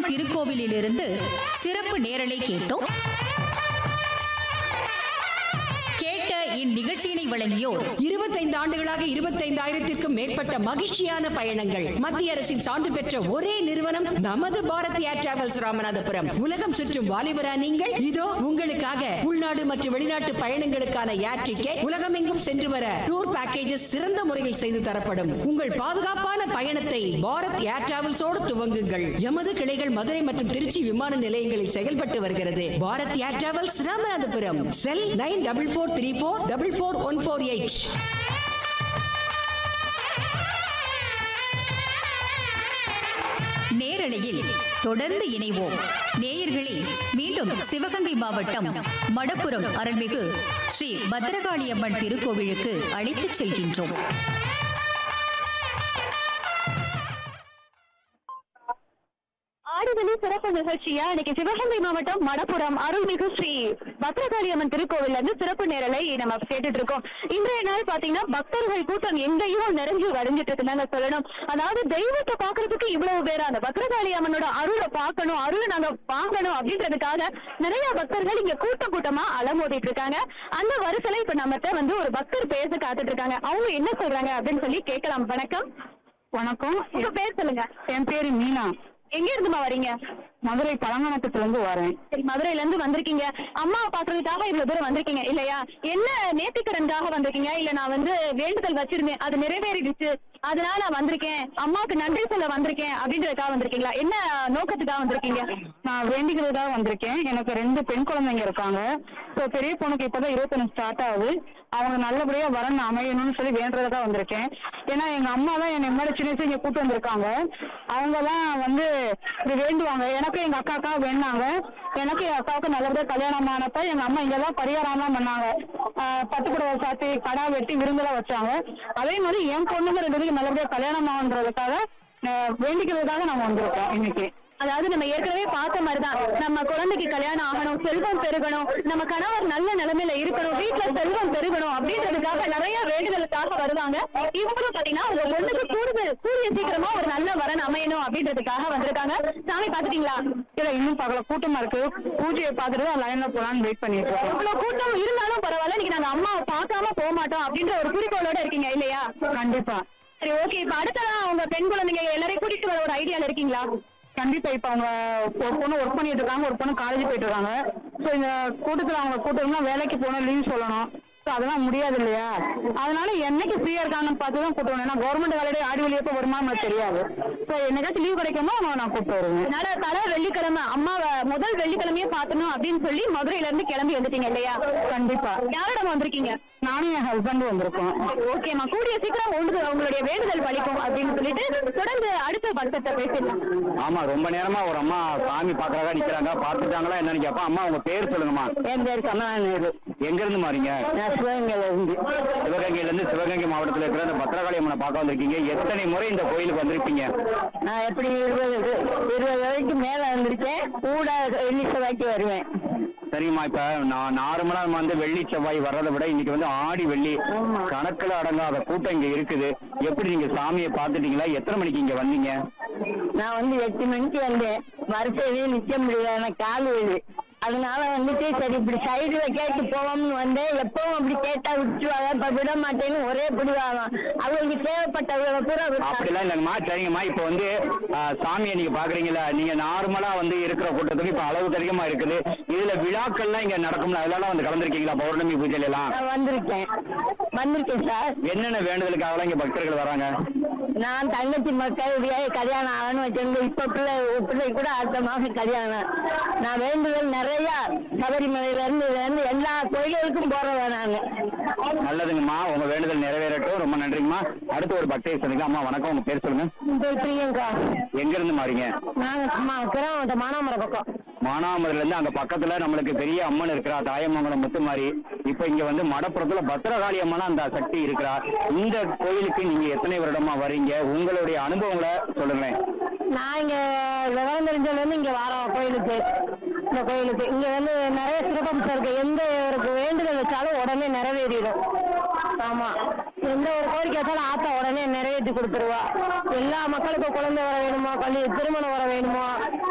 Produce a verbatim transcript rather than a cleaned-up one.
அம்மன் திருக்கோவிலிலிருந்து சிறப்பு நேரலை கேட்டோம். கேட்ட இந்நிகழ்ச்சியினை வழங்கியோர் இருபத்தைந்து ஆண்டுகளாக இருபத்தைந்தாயிரத்திற்கும் மேற்பட்ட மகிழ்ச்சியான பயணங்கள். மத்திய அரசின் சான்று பெற்ற ஒரே நிறுவனம் நமது பாரத் ஏர் டிராவல்ஸ் ராமநாதபுரம். உலகம் சுற்றும் வாலிபரா நீங்கள்? இதோ உங்களுக்காக உள்நாடு மற்றும் வெளிநாட்டு பயணங்களுக்கான ஏர் டிக்கெட், உலகமெங்கும் சென்று வர டூர் பேக்கேஜஸ் சிறந்த முறையில் செய்து தரப்படும். உங்கள் பாதுகாப்பான பயணத்தை பாரத் ஏர் டிராவல்ஸோடு துவங்குங்கள். எமது கிளைகள் மதுரை மற்றும் திருச்சி விமான நிலையங்களில் செயல்பட்டு வருகிறது. பாரத் ஏர் டிராவல்ஸ் ராமநாதபுரம். செல் nine double four three four double four one four eight. நேரலையில் தொடர்ந்து இணைவோம். நேயர்களே, மீண்டும் சிவகங்கை மாவட்டம் மடப்புரம் அருள்மிகு ஸ்ரீ பத்ரகாளியம்மன் திருக்கோவிலுக்கு அழைத்துச் செல்கின்றோம். ஆடிவெளி சிறப்பு நிகழ்ச்சியா இன்னைக்கு சிவகங்கை மாவட்டம் மடப்புரம் அருள்மிகு ஸ்ரீ பத்ரகாளியம்மன் திருக்கோவில்ல இருந்து சிறப்பு நேரலை நம்ம கேட்டுட்டு இருக்கோம். இன்றைய நாள் பாத்தீங்கன்னா பக்தர்கள் கூட்டம் எங்கேயும் நிறைஞ்சு வடிஞ்சிட்டு இருக்குன்னு சொல்லணும். அதாவது தெய்வத்தை பாக்குறதுக்கு இவ்வளவு பேர் அந்த பத்ரகாளியம்மனோட அருளை பார்க்கணும், அருளை நாங்க வாங்கணும் அப்படின்றதுக்காக நிறைய பக்தர்கள் இங்க கூட்டம் கூட்டமா அலமோதிட்டு இருக்காங்க. அந்த வரிசையில இப்ப நம்மகிட்ட வந்து ஒரு பக்தர் பேச காத்துட்டு இருக்காங்க. அவங்க என்ன சொல்றாங்க அப்படின்னு சொல்லி கேட்கலாம். வணக்கம். வணக்கம். உங்க பேர் சொல்லுங்க. என் பேரு மீனா. எங்க இருந்துமா வரீங்க? மதுரை பழங்கணக்கத்துல இருந்து வரேன். சரி, மதுரையில இருந்து வந்திருக்கீங்க. அம்மாவை பாக்குறதுக்காக இவ்வளவு தூரம் வந்திருக்கீங்க இல்லையா? என்ன நேர்த்திக்கடனுக்காக வந்திருக்கீங்க? இல்ல நான் வந்து வேண்டுதல் வச்சிருந்தேன், அது நிறைவேறிடுச்சு, அதனால நான் வந்திருக்கேன், அம்மாவுக்கு நன்றி சொல்ல வந்திருக்கேன் அப்படின்றதுக்காக வந்திருக்கீங்களா? என்ன நோக்கத்துக்காக வந்திருக்கீங்க? நான் வேண்டிக்கிறதுக்காக வந்திருக்கேன். எனக்கு ரெண்டு பெண் குழந்தைங்க இருக்காங்க. ஸோ பெரிய பொண்ணுக்கு இப்பதான் இருபத்தொன்னு ஸ்டார்ட் ஆகுது. அவங்க நல்லபடியா வரணும் அமையணும்னு சொல்லி வேண்டுறதுக்காக வந்திருக்கேன். ஏன்னா எங்க அம்மா தான் என்னை முன்னாடி சின்ன வயசு இங்க கூட்டு வந்திருக்காங்க. அவங்க தான் வந்து இப்படி வேண்டுவாங்க. எனக்கு எங்க அக்காக்காக வேண்டாங்க. எனக்கு என் அக்காவுக்கு நல்லபடியா கல்யாணம் ஆனப்ப எங்க அம்மா இங்கெல்லாம் பரிகாரம்லாம் பண்ணாங்க. பட்டுக்குடவை சாத்தி கடா வெட்டி விருந்தெல்லாம் வச்சாங்க. அதே மாதிரி என் பொண்ணுங்க ரெண்டு பேருக்கு நல்லபடியா கல்யாணம் ஆகுன்றதுக்காக வேண்டிக்கிறதுக்காக நாங்க வந்திருக்கோம் இன்னைக்கு. அதாவது நம்ம ஏற்கனவே பார்த்த மாதிரிதான், நம்ம குழந்தைக்கு கல்யாணம் ஆகணும், செல்வம் பெருகணும், நம்ம கணவர் நல்ல நிலைமையில இருக்கணும், வீட்டுல செல்வம் பெருகணும் அப்படின்றதுக்காக நிறைய வேண்டுதலுக்காக வருவாங்க. இவங்களும் பாத்தீங்கன்னா உங்க பொண்ணுக்கு கூடுதல் கூடிய சீக்கிரமா ஒரு நல்ல வரன் அமையணும் அப்படின்றதுக்காக வந்திருக்காங்க. சாமி பாத்துட்டீங்களா? இல்ல, இன்னும் பார்க்கல. கூட்டமா இருக்கு. பூஜையை பார்த்துட்டு லைன்ல போலான்னு வெயிட் பண்ணிட்டு இருக்கோம். இவ்வளவு கூட்டம் இருந்தாலும் பரவாயில்ல, இன்னைக்கு நாங்க அம்மாவை பார்க்காம போக மாட்டோம் அப்படின்ற ஒரு குறிக்கோளோட இருக்கீங்க இல்லையா? கண்டிப்பா. சரி, ஓகே. இப்ப அடுத்ததான் அவங்க பெண் குழந்தைங்க எல்லாரையும் கூட்டிட்டு வர ஒரு ஐடியால இருக்கீங்களா? கண்டிப்பா. இப்ப அவங்க ஒரு பொண்ணு ஒர்க் பண்ணிட்டு இருக்காங்க, ஒரு பொண்ணு காலேஜ் போயிட்டு இருக்காங்க. ஸோ இந்த கூட்டத்தில் அவங்க கூட்டம்னா வேலைக்கு போகணும், லீவ் சொல்லணும். ஸோ அதெல்லாம் முடியாது இல்லையா? அதனால என்னைக்கு ஃப்ரீயா இருக்காங்கன்னு பார்த்து தான் கூப்பிட்டு வரணும். ஏன்னா கவர்மெண்ட் வேலையை ஆடி வெளியே எப்போ வருமானம் எனக்கு தெரியாது. ஸோ என்னைக்காச்சும் லீவ் கிடைக்குமோ அவங்க நான் கூப்பிட்டு வருவேன். அதனால தலை வெள்ளிக்கிழமை அம்மாவை முதல் வெள்ளிக்கிழமையே பார்க்கணும் அப்படின்னு சொல்லி மதுரையில இருந்து கிளம்பி வந்துட்டீங்க இல்லையா? கண்டிப்பா. யாரிடம் வந்திருக்கீங்க? நானும் என் ஹஸ்பண்ட் வந்திருக்கோம். ஓகேம்மா, கூடிய சீக்கிரம் ஒன்று உங்களுடைய வேண்டுதல் பலிக்கும் அப்படின்னு சொல்லிட்டு தொடர்ந்து அடுத்த பக்தத்தை பேசிடலாம். ஆமா, ரொம்ப நேரமா ஒரு அம்மா சாமி பாக்குறதா நிக்கிறாங்க. பாத்துட்டாங்களா என்னன்னு கேப்பா. அம்மா உங்க பேர் சொல்லுங்கம்மா. என் பேர் கமலாநேரு. எங்க இருந்து மாறீங்க? சிவகங்கையில இருந்து. சிவகங்கையில இருந்து சிவகங்கை மாவட்டத்தில் இருக்கிற இந்த பத்ரகாளி அம்மனை பார்க்க வந்திருக்கீங்க. எத்தனை முறை இந்த கோயிலுக்கு வந்திருப்பீங்க? நான் எப்படி இருபது இருபது வரைக்கும் மேல வந்திருக்கேன். கூட வெள்ளி செவ்வாய்க்கு வருவேன். சரிம்மா, இப்ப நான் நார்மலா வந்து வெள்ளி செவ்வாய் வர்றதை விட இன்னைக்கு வந்து ஆடி வெள்ளி கணக்குல அடங்காத கூட்டம் இங்க இருக்குது. எப்படி நீங்க சாமியை பாத்துட்டீங்களா? எத்தனை மணிக்கு இங்க வந்தீங்க? நான் வந்து எட்டு மணிக்கு வந்தேன். வரிசையிலேயே நிக்க முடியல, எனக்கு கால் வலி. அதனால வந்துட்டு சரி இப்படி சைடுல கேட்டு போவோம்னு வந்தேன். எப்பவும் அப்படி கேட்டா விட்டுருவாங்க, இப்ப விட மாட்டேன்னு ஒரே பிடிவாங்க. அவங்களுக்கு தேவைப்பட்டவங்க பூரா அப்படிலாம் இல்லைங்கம்மா. சரிங்கம்மா, இப்ப வந்து சாமியை நீங்க பாக்குறீங்களா? நீங்க நார்மலா வந்து இருக்கிற கூட்டத்துக்கு இப்ப அளவுக்கு அதிகமா இருக்குது. இதுல விழாக்கள்லாம் இங்க நடக்கும்ல, அதெல்லாம் வந்து கலந்துருக்கீங்களா? பௌர்ணமி பூஜையில எல்லாம் வந்திருக்கேன் வந்திருக்கேன் சார். என்னென்ன வேண்டுதலுக்காக இங்க பக்தர்கள் வராங்க? நான் தங்கச்சி மக்களுடைய கல்யாணம் ஆகணும்னு வச்சிருந்தேன். இப்ப பிள்ளை பிள்ளை கூட அடுத்த மாசம் கல்யாணம். நான் வேண்டுதல் நிறைய சபரிமலையில இருந்து இருந்து எல்லா கோயில்களுக்கும் போறவன் நானு. நல்லதுங்கம்மா, உங்க வேண்டுதல் நிறைவேறட்டும். ரொம்ப நன்றிங்கம்மா. அடுத்து ஒரு பக்தரை சந்திக்க. அம்மா வணக்கம், உங்க பேர் சொல்லுங்க. பிரியங்கா. எங்க இருந்து மாறீங்க? நாங்க கிராமம் மானாமரம் பக்கம். மானாமதுல இருந்து அங்க பக்கத்துல நம்மளுக்கு பெரிய அம்மன் இருக்கிறா, தாயமங்கலம் முத்துமாரி. இப்ப இங்க வந்து மடப்புறத்துல பத்ரகாளி அம்மனா அந்த சக்தி இருக்கிறா. இந்த கோயிலுக்கு நீங்க எத்தனை வருடமா வரீங்க? உங்களுடைய அனுபவங்களை சொல்லுங்களேன். நான் இங்க விவரம் தெரிஞ்சதுல இருந்து இங்க வரோம் கோயிலுக்கு. இந்த கோயிலுக்கு இங்க வந்து நிறைய சிறப்பம்சம் இருக்கு. எந்த ஒரு வேண்டுதல் வச்சாலும் உடனே நிறைவேறிடும். ஆமா, எந்த ஒரு கோரிக்கை வச்சாலும் ஆத்தா உடனே நிறைவேற்றி கொடுத்துருவா. எல்லா மக்களுக்கும் குழந்தை வர வேணுமா, கல்வி திருமணம் வர வேணுமா,